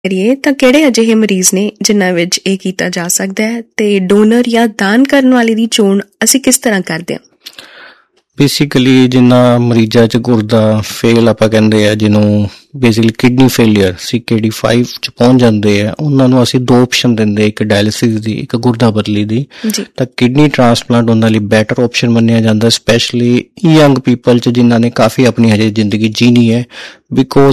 ਕਰੀਏ ਤਾਂ ਕਿਹੜੇ ਅਜਿਹੇ ਮਰੀਜ਼ ਨੇ ਜਿਨ੍ਹਾਂ ਵਿੱਚ ਇਹ ਕੀਤਾ ਜਾ ਸਕਦਾ ਹੈ ਤੇ ਡੋਨਰ ਜਾਂ ਦਾਨ ਕਰਨ ਵਾਲੇ ਦੀ ਚੋਣ ਅਸੀਂ ਕਿਸ ਤਰ੍ਹਾਂ ਕਰਦੇ ਹਾਂ? ਬੇਸਿਕਲੀ ਜਿਨ੍ਹਾਂ ਮਰੀਜ਼ਾਂ 'ਚ ਗੁਰਦਾ ਫੇਲ ਆਪਾਂ ਕਹਿੰਦੇ ਆ, ਜਿਹਨੂੰ ਬੇਸਿਕਲੀ ਕਿਡਨੀ ਫੇਲੀਅਰ CKD5 'ਚ ਪਹੁੰਚ ਜਾਂਦੇ ਆ, ਉਹਨਾਂ ਨੂੰ ਅਸੀਂ 2 ਆਪਸ਼ਨ ਦਿੰਦੇ, ਇੱਕ ਡਾਇਲਿਸਿਸ ਦੀ, ਇੱਕ ਗੁਰਦਾ ਬਦਲੀ ਦੀ। ਤਾਂ ਕਿਡਨੀ ਟ੍ਰਾਂਸਪਲਾਂਟ ਉਹਨਾਂ ਲਈ ਬੈਟਰ ਆਪਸ਼ਨ ਮੰਨਿਆ ਜਾਂਦਾ, ਸਪੈਸ਼ਲੀ ਯੰਗ ਪੀਪਲ 'ਚ ਜਿਨ੍ਹਾਂ ਨੇ ਕਾਫੀ ਆਪਣੀ ਹਜੇ ਜ਼ਿੰਦਗੀ ਜੀਣੀ ਹੈ, ਬਿਕੋਜ਼